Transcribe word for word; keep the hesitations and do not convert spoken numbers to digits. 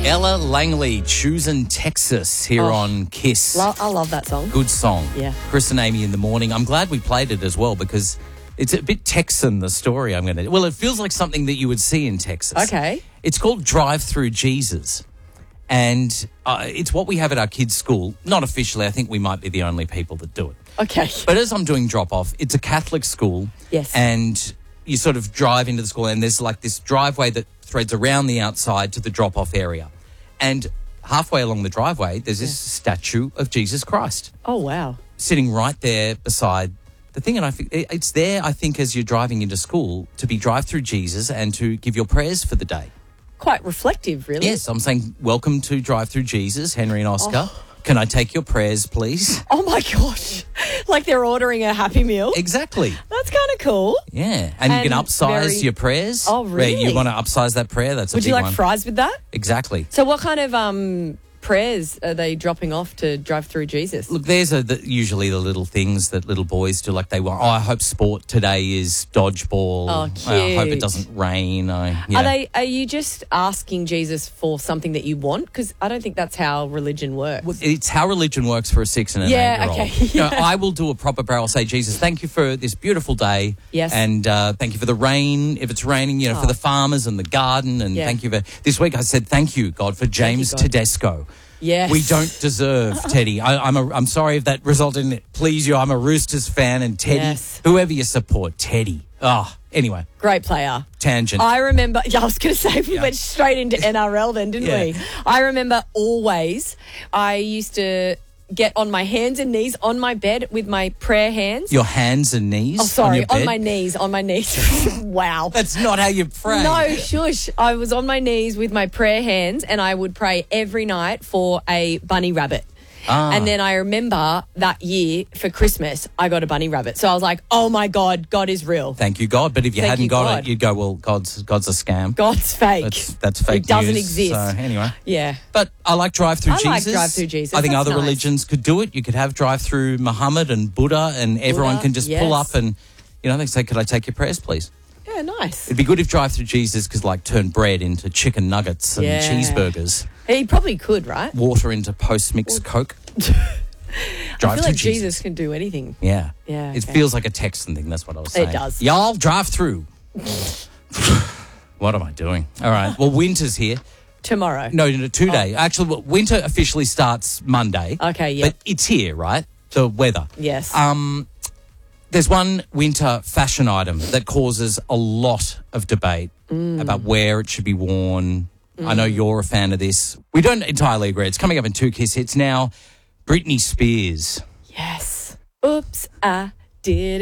Ella Langley, Choosing Texas here Oh. on Kiss. Lo- I love that song. Good song. Yeah. Chris and Amy in the morning. I'm glad we played it as well because it's a bit Texan, the story I'm going to... Well, it feels like something that you would see in Texas. Okay. It's called Drive Through Jesus. And uh, it's what we have at our kids' school. Not officially. I think we might be the only people that do it. Okay. But as I'm doing drop-off, it's a Catholic school. Yes. And you sort of drive into the school and there's like this driveway that threads around the outside to the drop-off area. And halfway along the driveway, there's this statue of Jesus Christ Oh, wow. sitting right there beside the thing. And I think it's there, I think, as you're driving into school to be drive through Jesus and to give your prayers for the day. Quite reflective, really. Yes, I'm saying welcome to Drive Through Jesus, Henry and Oscar. Oh. Can I take your prayers, please? Oh, my gosh. Like they're ordering a Happy Meal. Exactly. That's kind of cool. Yeah. And, you And can upsize very- your prayers. Oh, Where you really? want to upsize that prayer, that's a Would big you like one. fries with that? Exactly. So what kind of um, prayers are they dropping off to drive through Jesus? Look, there's a, the, usually the little things that little boys do. Like they want, oh, I hope sport today is dodgeball. Oh, I hope it cute. doesn't rain. I, yeah. Are they? Are you just asking Jesus for something that you want? Because I don't think that's how religion works. Well, it's how religion works for a six and an Yeah, eight-year-old. okay, You know, yeah. I will do a proper prayer. I'll say, Jesus, thank you for this beautiful day. Yes. And uh, thank you for the rain, if it's raining, you know, for Oh. the farmers and the garden. And Yeah. thank you for... This week I said, thank you, God, for James God. Tedesco. Yes. We don't deserve Teddy. I, I'm a, I'm sorry if that resulted in it. Please you. I'm a Roosters fan and Teddy, Yes. whoever you support, Teddy. Oh, anyway, Great player. tangent. I remember, yeah, I was going to say, we Yeah. went straight into N R L then, didn't Yeah. we? I remember always, I used to get on my hands and knees on my bed with my prayer hands. Your hands and knees oh, on sorry, your on, bed? my knees, on my knees. Wow. That's not how you pray. No, shush. I was on my knees with my prayer hands and I would pray every night for a bunny rabbit. Ah. And then I remember that year for Christmas, I got a bunny rabbit. So I was like, oh my God, God is real. Thank you, God. But if you Thank hadn't you, got God. it, you'd go, well, God's God's a scam. God's fake. That's that's fake It doesn't news. exist. So anyway, Yeah. but I like drive through I like Jesus. drive-through Jesus. I think That's other nice. religions could do it. You could have drive through Muhammad and Buddha, and everyone Buddha, can just pull yes. up and you know they say, "Could I take your prayers, please?" Yeah, nice. It'd be good if drive through Jesus could like turn bread into chicken nuggets and Yeah. cheeseburgers, He probably could, right? water into post mix Coke. I Drive feel through like Jesus can do anything. Yeah, Yeah, It okay. feels like a Texan thing. That's what I was saying. It does. Y'all drive through. What am I doing? All right. Well, winter's here. Tomorrow. No, no, two day. Actually, well, winter officially starts Monday. Okay, yeah. But it's here, right? The weather. Yes. Um, there's one winter fashion item that causes a lot of debate Mm. about where it should be worn. I know you're a fan of this. We don't entirely agree. It's coming up in two Kiss Hits now. Britney Spears. Yes. Oops, I did